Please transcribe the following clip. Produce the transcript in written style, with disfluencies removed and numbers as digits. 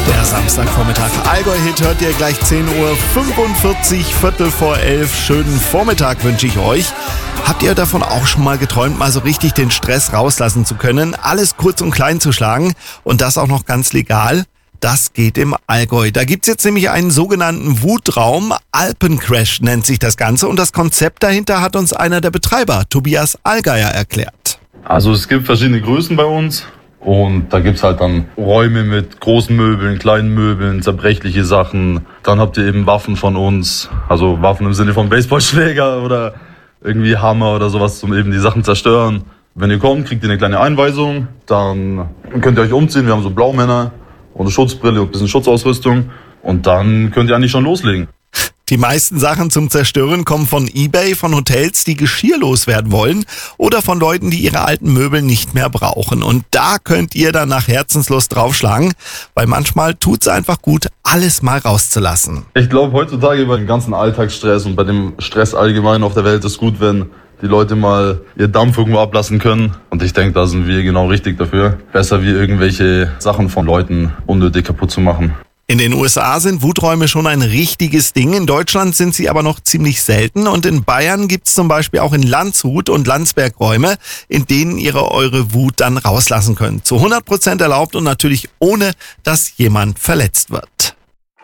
Der Samstagvormittag Allgäu-Hit hört ihr gleich 10:45 Uhr, Viertel vor 11. Schönen Vormittag wünsche ich euch. Habt ihr davon auch schon mal geträumt, mal so richtig den Stress rauslassen zu können, alles kurz und klein zu schlagen und das auch noch ganz legal? Das geht im Allgäu. Da gibt's jetzt nämlich einen sogenannten Wutraum. Alpencrash nennt sich das Ganze und das Konzept dahinter hat uns einer der Betreiber, Tobias Allgeier, erklärt. Also es gibt verschiedene Größen bei uns. Und da gibt's halt dann Räume mit großen Möbeln, kleinen Möbeln, zerbrechliche Sachen. Dann habt ihr eben Waffen von uns, also Waffen im Sinne von Baseballschläger oder irgendwie Hammer oder sowas, um eben die Sachen zerstören. Wenn ihr kommt, kriegt ihr eine kleine Einweisung, dann könnt ihr euch umziehen. Wir haben so Blaumänner und eine Schutzbrille und ein bisschen Schutzausrüstung. Und dann könnt ihr eigentlich schon loslegen. Die meisten Sachen zum Zerstören kommen von eBay, von Hotels, die Geschirr loswerden wollen oder von Leuten, die ihre alten Möbel nicht mehr brauchen. Und da könnt ihr dann nach Herzenslust draufschlagen, weil manchmal tut's einfach gut, alles mal rauszulassen. Ich glaube, heutzutage bei dem ganzen Alltagsstress und bei dem Stress allgemein auf der Welt ist gut, wenn die Leute mal ihr Dampf irgendwo ablassen können. Und ich denke, da sind wir genau richtig dafür. Besser wie irgendwelche Sachen von Leuten unnötig kaputt zu machen. In den USA sind Wuträume schon ein richtiges Ding. In Deutschland sind sie aber noch ziemlich selten. Und in Bayern gibt's zum Beispiel auch in Landshut und Landsberg Räume, in denen ihr eure Wut dann rauslassen könnt. Zu 100% erlaubt und natürlich ohne, dass jemand verletzt wird.